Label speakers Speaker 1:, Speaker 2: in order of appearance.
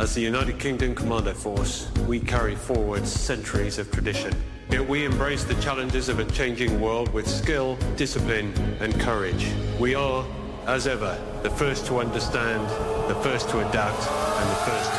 Speaker 1: As the United Kingdom Commando Force, we carry forward centuries of tradition. Yet we embrace the challenges of a changing world with skill, discipline and courage. We are, as ever, the first to understand, the first to adapt and the first to